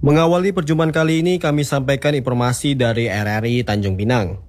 Mengawali perjumpaan kali ini, kami sampaikan informasi dari RRI Tanjung Pinang.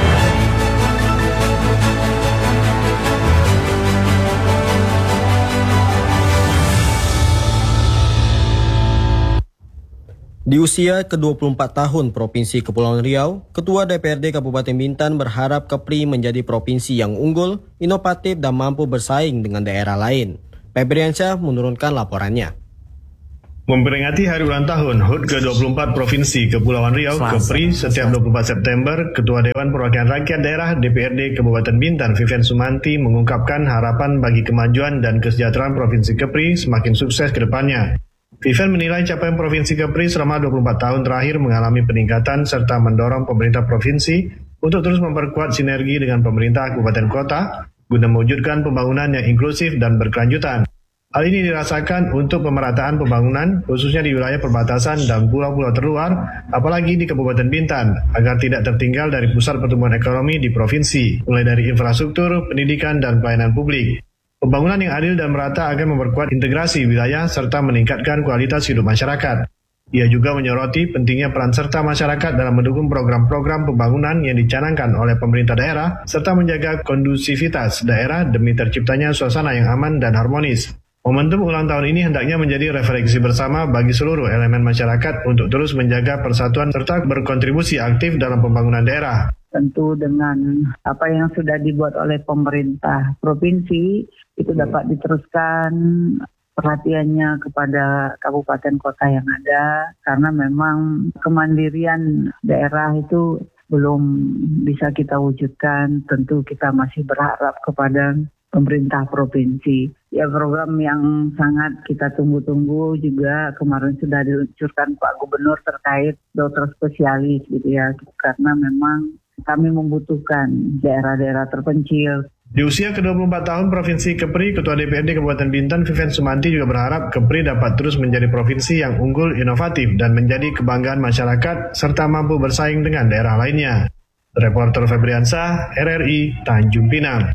Di usia ke-24 tahun Provinsi Kepulauan Riau, Ketua DPRD Kabupaten Bintan berharap Kepri menjadi provinsi yang unggul, inovatif, dan mampu bersaing dengan daerah lain. Febriansyah menurunkan laporannya. Memperingati hari ulang tahun HUT ke-24 Provinsi Kepulauan Riau, Kepri, setiap 24 September, Ketua Dewan Perwakilan Rakyat Daerah DPRD Kabupaten Bintan, Vivian Sumanti, mengungkapkan harapan bagi kemajuan dan kesejahteraan Provinsi Kepri semakin sukses ke depannya. Vivian menilai capaian Provinsi Kepri selama 24 tahun terakhir mengalami peningkatan serta mendorong pemerintah provinsi untuk terus memperkuat sinergi dengan pemerintah kabupaten kota guna mewujudkan pembangunan yang inklusif dan berkelanjutan. Hal ini dirasakan untuk pemerataan pembangunan khususnya di wilayah perbatasan dan pulau-pulau terluar, apalagi di Kabupaten Bintan, agar tidak tertinggal dari pusat pertumbuhan ekonomi di provinsi, mulai dari infrastruktur, pendidikan, dan pelayanan publik. Pembangunan yang adil dan merata akan memperkuat integrasi wilayah serta meningkatkan kualitas hidup masyarakat. Ia juga menyoroti pentingnya peran serta masyarakat dalam mendukung program-program pembangunan yang dicanangkan oleh pemerintah daerah serta menjaga kondusivitas daerah demi terciptanya suasana yang aman dan harmonis. Momentum ulang tahun ini hendaknya menjadi refleksi bersama bagi seluruh elemen masyarakat untuk terus menjaga persatuan serta berkontribusi aktif dalam pembangunan daerah. Tentu dengan apa yang sudah dibuat oleh pemerintah provinsi, itu dapat diteruskan perhatiannya kepada kabupaten kota yang ada, karena memang kemandirian daerah itu belum bisa kita wujudkan. Tentu kita masih berharap kepada pemerintah provinsi. Ya, program yang sangat kita tunggu-tunggu juga kemarin sudah diluncurkan Pak Gubernur terkait dokter spesialis gitu ya, karena memang kami membutuhkan daerah-daerah terpencil. Di usia ke-24 tahun Provinsi Kepri, Ketua DPRD Kabupaten Bintan, Vivian Sumanti juga berharap Kepri dapat terus menjadi provinsi yang unggul, inovatif, dan menjadi kebanggaan masyarakat, serta mampu bersaing dengan daerah lainnya. Reporter Febriansyah, RRI, Tanjung Pinang.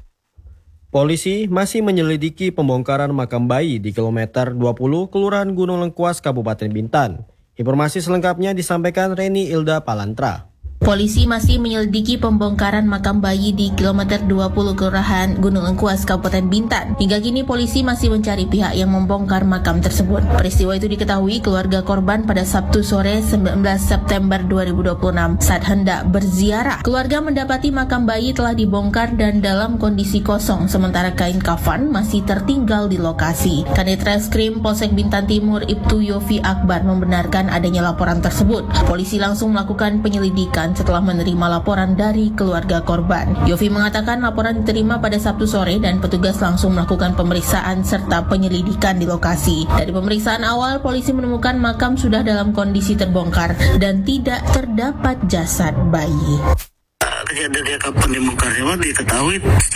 Polisi masih menyelidiki pembongkaran makam bayi di kilometer 20 Kelurahan Gunung Lengkuas, Kabupaten Bintan. Informasi selengkapnya disampaikan Reni Ilda Palantra. Polisi masih menyelidiki pembongkaran makam bayi di kilometer 20 Kelurahan Gunung Lengkuas, Kabupaten Bintan. Hingga kini polisi masih mencari pihak yang membongkar makam tersebut. Peristiwa itu diketahui keluarga korban pada Sabtu sore 19 September 2026 saat hendak berziarah. Keluarga mendapati makam bayi telah dibongkar dan dalam kondisi kosong, sementara kain kafan masih tertinggal di lokasi. Kanit Reskrim Polsek Bintan Timur Ibtu Yofi Akbar membenarkan adanya laporan tersebut. Polisi langsung melakukan penyelidikan setelah menerima laporan dari keluarga korban. Yofi mengatakan laporan diterima pada Sabtu sore dan petugas langsung melakukan pemeriksaan serta penyelidikan di lokasi. Dari pemeriksaan awal, polisi menemukan makam sudah dalam kondisi terbongkar dan tidak terdapat jasad bayi. Kejadian kapan dibongkarnya mah diketahui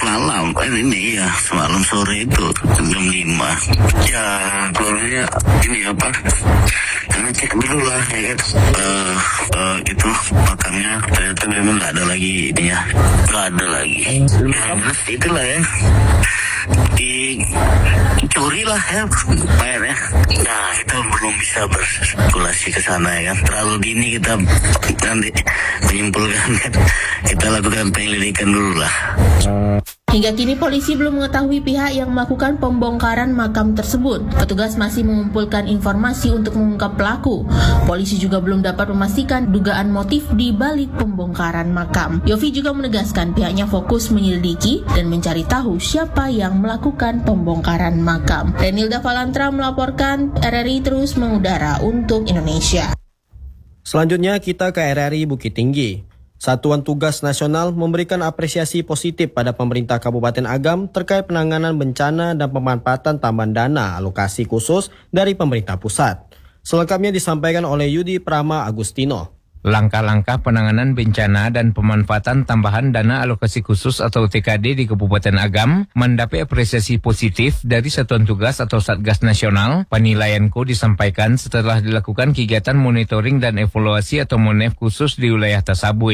semalam sore itu jam 5. Ya keluarnya ini karena cek dulu lah ya kan, itu makamnya ternyata memang nggak ada lagi ininya, nggak ada lagi. Ya itulah ya, dicuri lah ya bayarnya. Nah kita belum bisa berspekulasi ke sana ya kan, terlalu dini kita nanti menyimpulkan kan. Kita lakukan penyelidikan dulu lah. Hingga kini polisi belum mengetahui pihak yang melakukan pembongkaran makam tersebut. Petugas masih mengumpulkan informasi untuk mengungkap pelaku. Polisi juga belum dapat memastikan dugaan motif di balik pembongkaran makam. Yofi juga menegaskan pihaknya fokus menyelidiki dan mencari tahu siapa yang melakukan pembongkaran makam. Renilda Valantra melaporkan, RRI terus mengudara untuk Indonesia. Selanjutnya kita ke RRI Bukit Tinggi. Satuan Tugas Nasional memberikan apresiasi positif pada pemerintah Kabupaten Agam terkait penanganan bencana dan pemanfaatan tambahan dana alokasi khusus dari pemerintah pusat. Selengkapnya disampaikan oleh Yudi Prama Agustino. Langkah-langkah penanganan bencana dan pemanfaatan tambahan dana alokasi khusus atau TKD di Kabupaten Agam mendapat apresiasi positif dari Satuan Tugas atau Satgas Nasional. Penilaianku disampaikan setelah dilakukan kegiatan monitoring dan evaluasi atau MONEF khusus di wilayah Tasabue.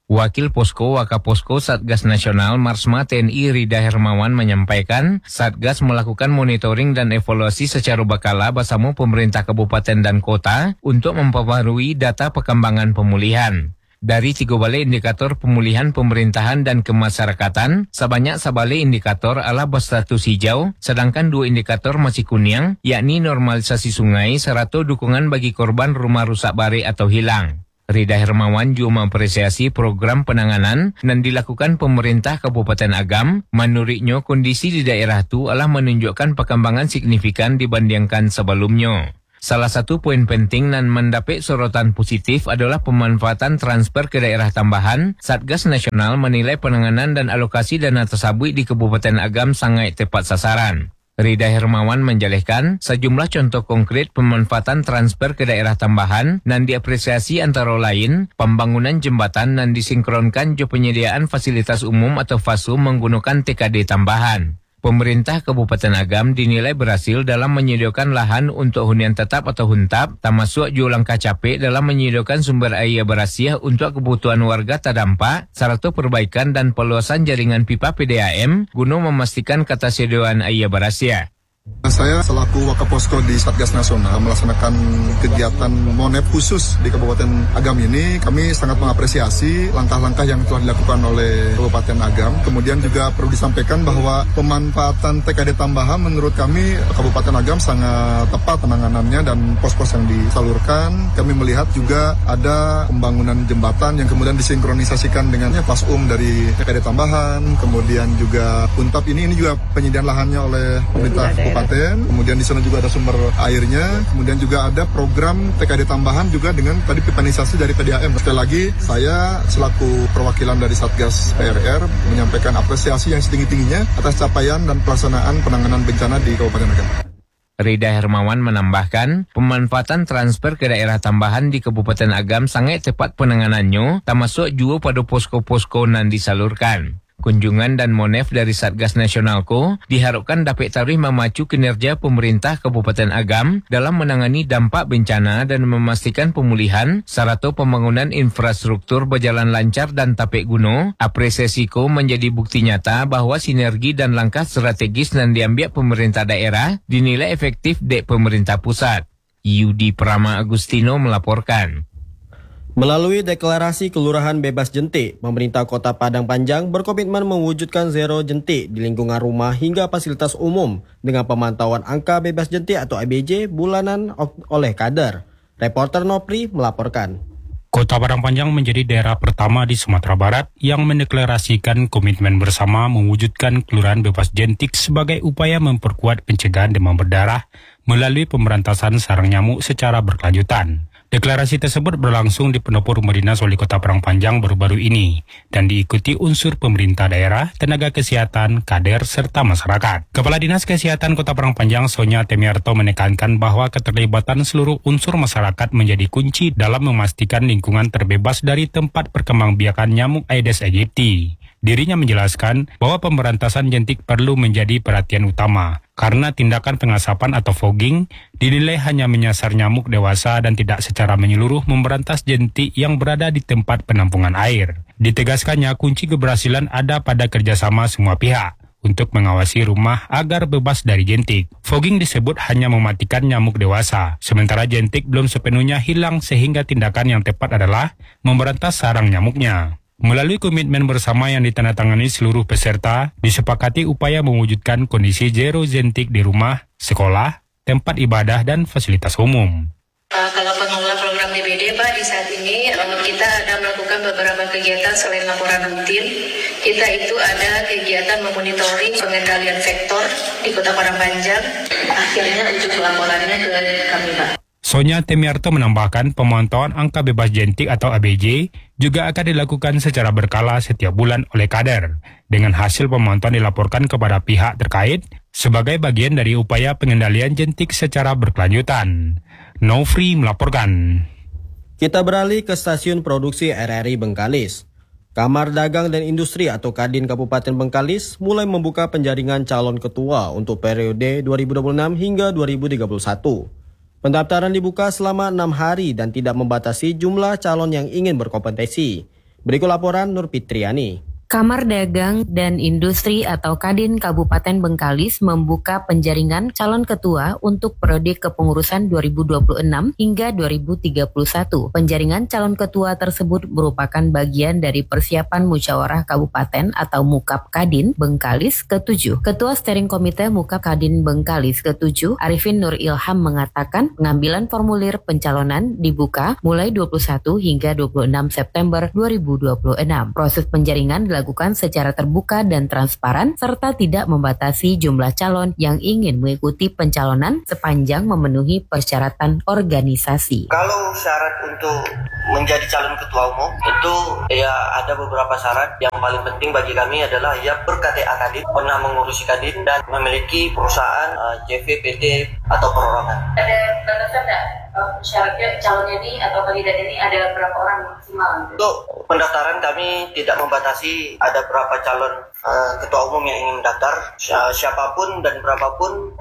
Wakil Posko Wakaposko Satgas Nasional Marsma TNI Rida Hermawan menyampaikan, Satgas melakukan monitoring dan evaluasi secara berkala bersama pemerintah kabupaten dan kota untuk memperbarui data perkembangan pemulihan. Dari 3 balai indikator pemulihan pemerintahan dan kemasyarakatan, sebanyak 1 balai indikator adalah berstatus hijau, sedangkan 2 indikator masih kuning, yakni normalisasi sungai serta dukungan bagi korban rumah rusak barik atau hilang. Rida Hermawan juga mengapresiasi program penanganan yang dilakukan pemerintah Kabupaten Agam. Menurutnya, kondisi di daerah itu adalah menunjukkan perkembangan signifikan dibandingkan sebelumnya. Salah satu poin penting dan mendapat sorotan positif adalah pemanfaatan transfer ke daerah tambahan. Satgas Nasional menilai penanganan dan alokasi dana tersebut di Kabupaten Agam sangat tepat sasaran. Rida Hermawan menjelaskan sejumlah contoh konkret pemanfaatan transfer ke daerah tambahan dan diapresiasi antara lain pembangunan jembatan dan disinkronkan juga penyediaan fasilitas umum atau FASU menggunakan TKD tambahan. Pemerintah Kabupaten Agam dinilai berhasil dalam menyediakan lahan untuk hunian tetap atau huntap, termasuk juga langkah capek dalam menyediakan sumber air bersih untuk kebutuhan warga terdampak, serta perbaikan dan perluasan jaringan pipa PDAM guna memastikan ketersediaan air bersih. Saya selaku Wakaposko di Satgas Nasional melaksanakan kegiatan MONEP khusus di Kabupaten Agam ini. Kami sangat mengapresiasi langkah-langkah yang telah dilakukan oleh Kabupaten Agam. Kemudian juga perlu disampaikan bahwa pemanfaatan TKD tambahan menurut kami Kabupaten Agam sangat tepat penanganannya dan pos-pos yang disalurkan. Kami melihat juga ada pembangunan jembatan yang kemudian disinkronisasikan dengan FASUM dari TKD tambahan. Kemudian juga UNTAP ini juga penyediaan lahannya oleh pemerintah Kabupaten. Kemudian di sana juga ada sumber airnya, kemudian juga ada program TKD tambahan juga dengan tadi pipanisasi dari PDAM. Sekali lagi, saya selaku perwakilan dari Satgas PRR menyampaikan apresiasi yang setinggi-tingginya atas capaian dan pelaksanaan penanganan bencana di Kabupaten Agam. Rida Hermawan menambahkan, pemanfaatan transfer ke daerah tambahan di Kabupaten Agam sangat tepat penanganannya, termasuk juga pada posko-posko yang disalurkan. Kunjungan dan monef dari Satgas Nasional diharapkan dapat tarikh memacu kinerja pemerintah Kabupaten Agam dalam menangani dampak bencana dan memastikan pemulihan serta pembangunan infrastruktur berjalan lancar dan tapek guna. Apresiasi menjadi bukti nyata bahwa sinergi dan langkah strategis yang diambil pemerintah daerah dinilai efektif di pemerintah pusat. Yudi Prama Agustino melaporkan. Melalui deklarasi Kelurahan Bebas Jentik, pemerintah Kota Padang Panjang berkomitmen mewujudkan zero jentik di lingkungan rumah hingga fasilitas umum dengan pemantauan angka bebas jentik atau ABJ bulanan oleh kader. Reporter Nopri melaporkan. Kota Padang Panjang menjadi daerah pertama di Sumatera Barat yang mendeklarasikan komitmen bersama mewujudkan Kelurahan Bebas Jentik sebagai upaya memperkuat pencegahan demam berdarah melalui pemberantasan sarang nyamuk secara berkelanjutan. Deklarasi tersebut berlangsung di Pendopo Rumah Dinas Wali Kota Padang Panjang baru-baru ini dan diikuti unsur pemerintah daerah, tenaga kesehatan, kader, serta masyarakat. Kepala Dinas Kesehatan Kota Padang Panjang Sonya Temiarto menekankan bahwa keterlibatan seluruh unsur masyarakat menjadi kunci dalam memastikan lingkungan terbebas dari tempat perkembangbiakan nyamuk Aedes aegypti. Dirinya menjelaskan bahwa pemberantasan jentik perlu menjadi perhatian utama karena tindakan pengasapan atau fogging dinilai hanya menyasar nyamuk dewasa dan tidak secara menyeluruh memberantas jentik yang berada di tempat penampungan air. Ditegaskannya kunci keberhasilan ada pada kerjasama semua pihak untuk mengawasi rumah agar bebas dari jentik. Fogging disebut hanya mematikan nyamuk dewasa, sementara jentik belum sepenuhnya hilang sehingga tindakan yang tepat adalah memberantas sarang nyamuknya. Melalui komitmen bersama yang ditandatangani seluruh peserta, disepakati upaya mewujudkan kondisi zero jentik di rumah, sekolah, tempat ibadah, dan fasilitas umum. Kalau pengelola program DBD, Pak, di saat ini kita ada melakukan beberapa kegiatan selain laporan rutin. Kita itu ada kegiatan memonitoring pengendalian vektor di Kota Padang Panjang. Akhirnya untuk laporannya ke kami, Pak. Sonya Temiarto menambahkan pemantauan angka bebas jentik atau ABJ juga akan dilakukan secara berkala setiap bulan oleh kader. Dengan hasil pemantauan dilaporkan kepada pihak terkait sebagai bagian dari upaya pengendalian jentik secara berkelanjutan. Nofri melaporkan. Kita beralih ke stasiun produksi RRI Bengkalis. Kamar Dagang dan Industri atau Kadin Kabupaten Bengkalis mulai membuka penjaringan calon ketua untuk periode 2026 hingga 2031. Pendaftaran dibuka selama 6 hari dan tidak membatasi jumlah calon yang ingin berkompetisi. Berikut laporan Nur Fitriani. Kamar Dagang dan Industri atau Kadin Kabupaten Bengkalis membuka penjaringan calon ketua untuk periode kepengurusan 2026 hingga 2031. Penjaringan calon ketua tersebut merupakan bagian dari persiapan Musyawarah Kabupaten atau Mukap Kadin Bengkalis ke-7. Ketua Steering Komite Mukap Kadin Bengkalis ke-7, Arifin Nur Ilham mengatakan pengambilan formulir pencalonan dibuka mulai 21 hingga 26 September 2026. Proses penjaringan dilakukan secara terbuka dan transparan serta tidak membatasi jumlah calon yang ingin mengikuti pencalonan sepanjang memenuhi persyaratan organisasi. Kalau syarat untuk menjadi calon ketua umum itu ada beberapa syarat. Yang paling penting bagi kami adalah ber-KTA Kadin, pernah mengurusi Kadin dan memiliki perusahaan CV, PT atau perorangan. Ada batasan nggak? Syaratnya calonnya ini atau kandidat ini ada berapa orang maksimal? Untuk pendaftaran kami tidak membatasi ada berapa calon ketua umum yang ingin mendaftar. Siapapun dan berapapun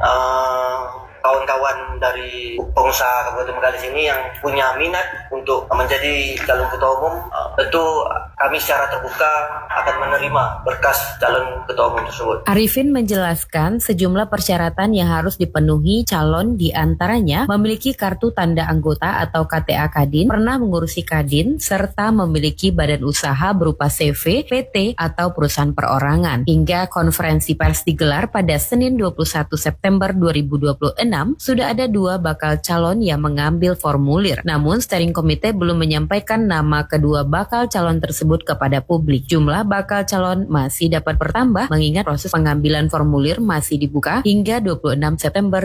kawan-kawan dari pengusaha Kabupaten Bengkalis ini yang punya minat untuk menjadi calon ketua umum, tentu kami secara terbuka akan menerima berkas calon ketua umum tersebut. Arifin menjelaskan sejumlah persyaratan yang harus dipenuhi calon, diantaranya memiliki kartu tanda anggota atau KTA Kadin, pernah mengurusi Kadin, serta memiliki badan usaha berupa CV, PT, atau perusahaan perorangan. Hingga konferensi pers digelar pada Senin 21 September 2026, sudah ada 2 bakal calon yang mengambil formulir. Namun Steering Komite belum menyampaikan nama kedua bakal calon tersebut kepada publik. Jumlah bakal calon masih dapat bertambah mengingat proses pengambilan formulir masih dibuka hingga 26 September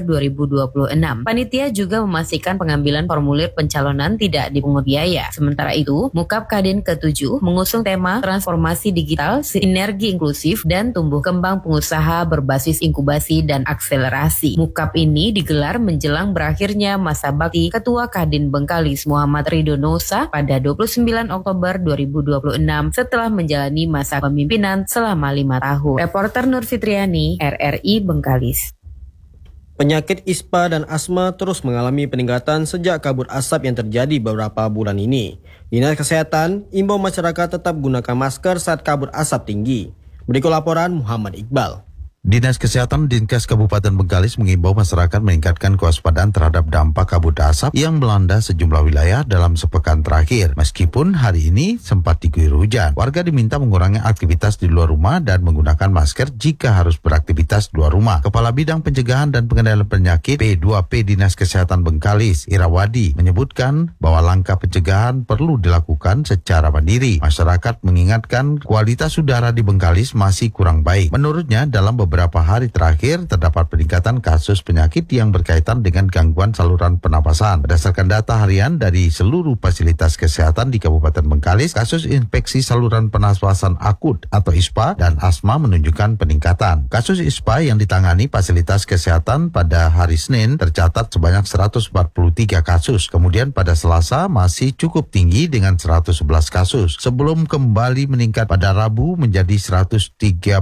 2026. Panitia juga memastikan pengambilan formulir pencalonan tidak dipungut biaya. Sementara itu, Mukap Kadin ke-7 mengusung tema transformasi digital, sinergi inklusif, dan tumbuh kembang pengusaha berbasis inkubasi dan akselerasi. Mukap ini digelar menjelang berakhirnya masa bakti Ketua Kadin Bengkalis Muhammad Ridho Nousa pada 29 Oktober 2026 setelah menjalani masa pemimpinan selama 5 tahun. Reporter Nur Fitriani, RRI Bengkalis. Penyakit ispa dan asma terus mengalami peningkatan sejak kabut asap yang terjadi beberapa bulan ini. Dinas Kesehatan imbau masyarakat tetap gunakan masker saat kabut asap tinggi. Berikut laporan Muhammad Iqbal. Dinas Kesehatan Dinkes Kabupaten Bengkalis mengimbau masyarakat meningkatkan kewaspadaan terhadap dampak kabut asap yang melanda sejumlah wilayah dalam sepekan terakhir. Meskipun hari ini sempat diguyur hujan, warga diminta mengurangi aktivitas di luar rumah dan menggunakan masker jika harus beraktivitas di luar rumah. Kepala Bidang Pencegahan dan Pengendalian Penyakit P2P Dinas Kesehatan Bengkalis, Irawadi, menyebutkan bahwa langkah pencegahan perlu dilakukan secara mandiri. Masyarakat mengingatkan kualitas udara di Bengkalis masih kurang baik. Menurutnya, dalam beberapa hari terakhir terdapat peningkatan kasus penyakit yang berkaitan dengan gangguan saluran pernapasan. Berdasarkan data harian dari seluruh fasilitas kesehatan di Kabupaten Bengkalis, kasus infeksi saluran pernapasan akut atau ISPA dan asma menunjukkan peningkatan. Kasus ISPA yang ditangani fasilitas kesehatan pada hari Senin tercatat sebanyak 143 kasus. Kemudian pada Selasa masih cukup tinggi dengan 111 kasus. Sebelum kembali meningkat pada Rabu menjadi 135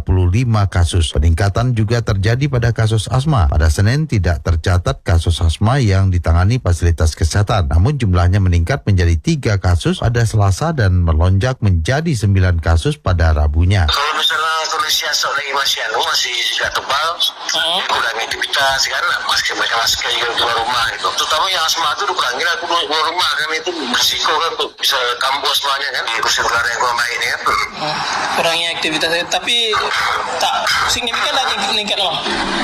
kasus. Peningkatan juga terjadi pada kasus asma. Pada Senin tidak tercatat kasus asma yang ditangani fasilitas kesehatan. Namun jumlahnya meningkat menjadi 3 kasus pada Selasa dan melonjak menjadi 9 kasus pada Rabunya. Kalau misalnya kondisi asap lagi masih juga tebal, kurangi aktivitas kan, masker juga keluar rumah gitu. Terutama yang asma itu dikurangi lah keluar rumah kan, itu berisiko kan tuh bisa kambuh asmanya kan. Kursi udara yang kurang baik ini kan. Kurangi aktivitas tapi tak signifikan lagi meningkat loh.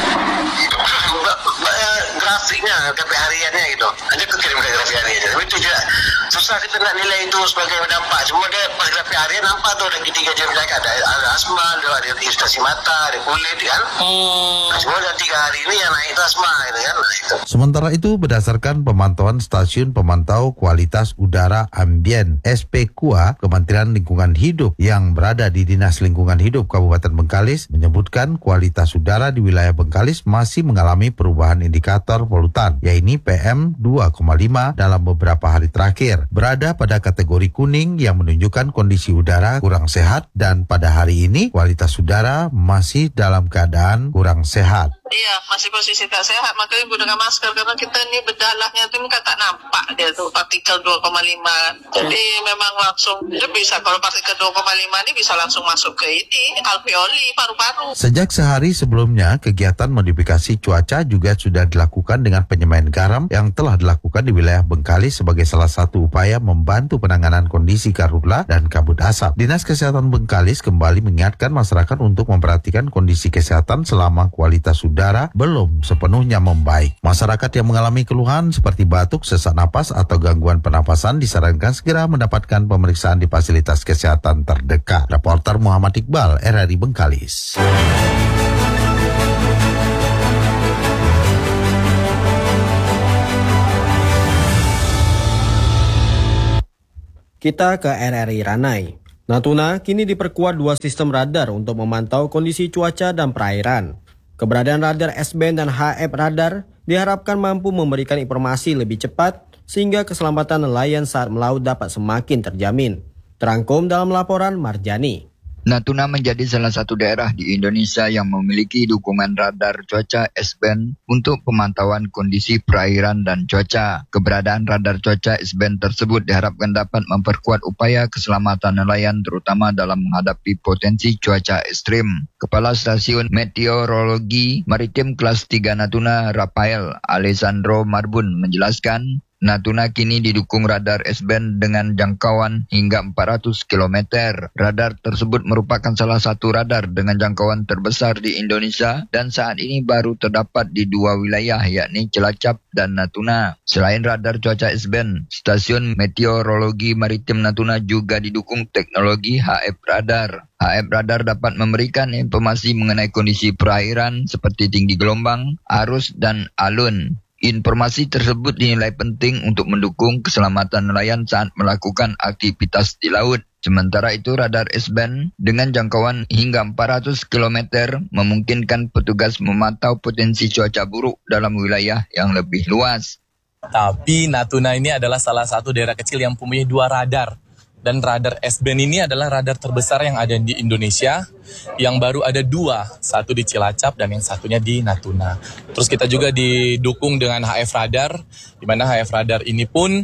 Grafiknya, grafik hariannya gitu. Hanya kirim ke grafik hariannya. Tapi itu juga susah kita nak nilai itu sebagai dampak. Cuma dia pas grafik harian nampak tuh ada 3 jam mereka ada asma, ada iritasi mata, ada kulit kan. Semua dalam 3 hari ini yang naik itu asma gitu kan. Sementara itu berdasarkan pemantauan Stasiun Pemantau Kualitas Udara Ambien SPKUA Kementerian Lingkungan Hidup yang berada di Dinas Lingkungan Hidup Kabupaten Bengkalis menyebutkan kualitas udara di wilayah Bengkalis masih mengalami perubahan indikator polutan, yaitu PM2,5 dalam beberapa hari terakhir, berada pada kategori kuning yang menunjukkan kondisi udara kurang sehat, dan pada hari ini kualitas udara masih dalam keadaan kurang sehat. Iya, masih posisi tak sehat, makanya gunakan masker karena kita ini bedalahnya itu kan tak nampak dia tuh partikel 2,5. Jadi memang langsung dia bisa, kalau partikel 2,5 ini bisa langsung masuk ke ini alveoli paru-paru. Sejak sehari sebelumnya, kegiatan modifikasi cuaca juga sudah dilakukan dengan penyemayan garam yang telah dilakukan di wilayah Bengkalis sebagai salah satu upaya membantu penanganan kondisi karhutla dan kabut asap. Dinas Kesehatan Bengkalis kembali mengingatkan masyarakat untuk memperhatikan kondisi kesehatan selama kualitas udara belum sepenuhnya membaik. Masyarakat yang mengalami keluhan seperti batuk, sesak napas, atau gangguan pernapasan disarankan segera mendapatkan pemeriksaan di fasilitas kesehatan terdekat. Reporter Muhammad Iqbal, RRI Bengkalis. Kita ke RRI Ranai. Natuna kini diperkuat 2 sistem radar untuk memantau kondisi cuaca dan perairan. Keberadaan radar S-band dan HF radar diharapkan mampu memberikan informasi lebih cepat sehingga keselamatan nelayan saat melaut dapat semakin terjamin. Terangkum dalam laporan Marjani. Natuna menjadi salah satu daerah di Indonesia yang memiliki dukungan radar cuaca S-band untuk pemantauan kondisi perairan dan cuaca. Keberadaan radar cuaca S-band tersebut diharapkan dapat memperkuat upaya keselamatan nelayan terutama dalam menghadapi potensi cuaca ekstrim. Kepala Stasiun Meteorologi Maritim Kelas 3 Natuna, Rafael Alessandro Marbun menjelaskan, Natuna kini didukung radar S-band dengan jangkauan hingga 400 km. Radar tersebut merupakan salah satu radar dengan jangkauan terbesar di Indonesia dan saat ini baru terdapat di 2 wilayah yakni Cilacap dan Natuna. Selain radar cuaca S-band, Stasiun Meteorologi Maritim Natuna juga didukung teknologi HF radar. HF radar dapat memberikan informasi mengenai kondisi perairan seperti tinggi gelombang, arus, dan alun. Informasi tersebut dinilai penting untuk mendukung keselamatan nelayan saat melakukan aktivitas di laut. Sementara itu radar S-band dengan jangkauan hingga 400 km memungkinkan petugas memantau potensi cuaca buruk dalam wilayah yang lebih luas. Tapi Natuna ini adalah salah satu daerah kecil yang mempunyai 2 radar. Dan radar S-band ini adalah radar terbesar yang ada di Indonesia, yang baru ada 2, satu di Cilacap dan yang satunya di Natuna. Terus kita juga didukung dengan HF radar, di mana HF radar ini pun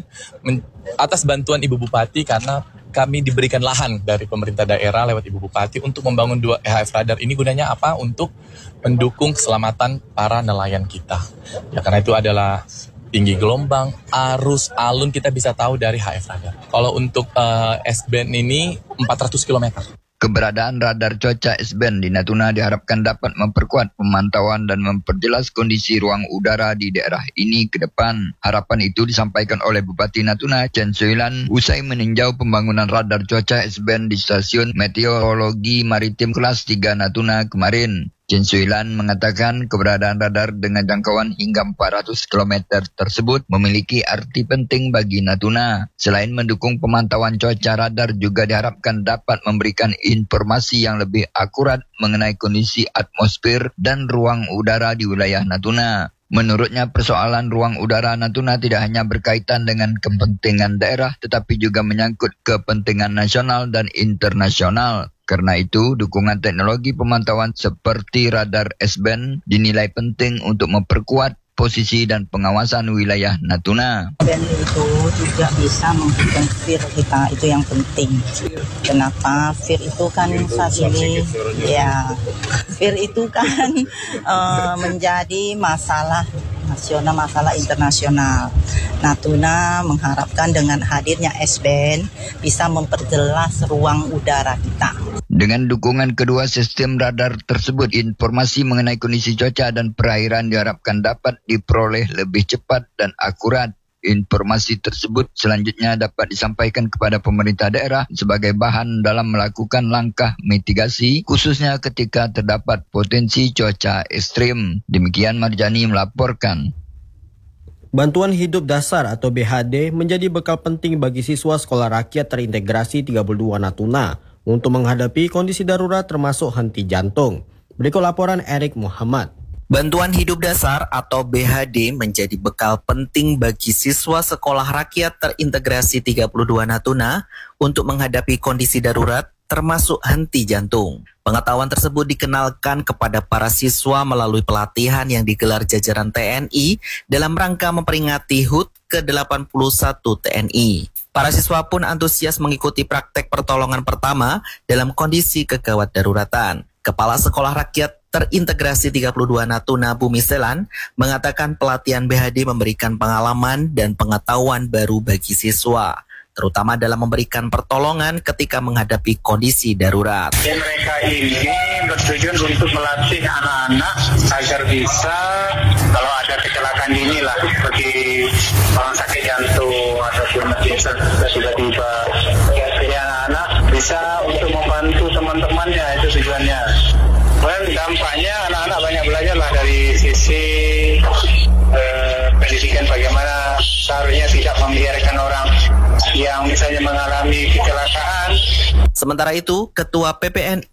atas bantuan Ibu Bupati karena kami diberikan lahan dari pemerintah daerah lewat Ibu Bupati untuk membangun 2 HF radar ini. Gunanya apa? Untuk mendukung keselamatan para nelayan kita. Ya karena itu adalah tinggi gelombang, arus, alun kita bisa tahu dari HF radar. Kalau untuk S-band ini 400 km. Keberadaan radar cuaca S-band di Natuna diharapkan dapat memperkuat pemantauan dan memperjelas kondisi ruang udara di daerah ini ke depan. Harapan itu disampaikan oleh Bupati Natuna, Chen Soilan, usai meninjau pembangunan radar cuaca S-band di Stasiun Meteorologi Maritim Kelas 3 Natuna kemarin. Chen Soilan mengatakan keberadaan radar dengan jangkauan hingga 400 km tersebut memiliki arti penting bagi Natuna. Selain mendukung pemantauan cuaca, radar juga diharapkan dapat memberikan informasi yang lebih akurat mengenai kondisi atmosfer dan ruang udara di wilayah Natuna. Menurutnya persoalan ruang udara Natuna tidak hanya berkaitan dengan kepentingan daerah tetapi juga menyangkut kepentingan nasional dan internasional. Karena itu, dukungan teknologi pemantauan seperti radar S-band dinilai penting untuk memperkuat posisi dan pengawasan wilayah Natuna. Dan itu juga bisa memberikan fear kita, itu yang penting. Kenapa? Fear itu kan saat ini, fear itu kan menjadi masalah nasional, masalah internasional. Natuna mengharapkan dengan hadirnya S-band bisa memperjelas ruang udara kita. Dengan dukungan kedua sistem radar tersebut, informasi mengenai kondisi cuaca dan perairan diharapkan dapat diperoleh lebih cepat dan akurat. Informasi tersebut selanjutnya dapat disampaikan kepada pemerintah daerah sebagai bahan dalam melakukan langkah mitigasi, khususnya ketika terdapat potensi cuaca ekstrim. Demikian Marjani melaporkan. Bantuan hidup dasar atau BHD menjadi bekal penting bagi siswa sekolah rakyat terintegrasi 32 Natuna untuk menghadapi kondisi darurat termasuk henti jantung. Berikut laporan Erik Muhammad. Bantuan hidup dasar atau BHD menjadi bekal penting bagi siswa sekolah rakyat terintegrasi 32 Natuna untuk menghadapi kondisi darurat termasuk henti jantung. Pengetahuan tersebut dikenalkan kepada para siswa melalui pelatihan yang digelar jajaran TNI dalam rangka memperingati HUT ke-81 TNI. Para siswa pun antusias mengikuti praktek pertolongan pertama dalam kondisi kegawat daruratan. Kepala Sekolah Rakyat Terintegrasi 32 Natuna Bumi Selan mengatakan pelatihan BHD memberikan pengalaman dan pengetahuan baru bagi siswa, terutama dalam memberikan pertolongan ketika menghadapi kondisi darurat. Mereka ini bertujuan untuk melatih anak-anak agar bisa kalau ada kecelakaan dini lah, seperti orang sakit jantung ataupun tiba-tiba, jadi anak-anak bisa untuk membantu teman-temannya, itu tujuannya. Dan dampaknya anak-anak banyak belajar lah dari sisi pendidikan, bagaimana seharusnya tidak membiarkan orang yang misalnya mengalami kecelakaan. Sementara itu, Ketua PPNI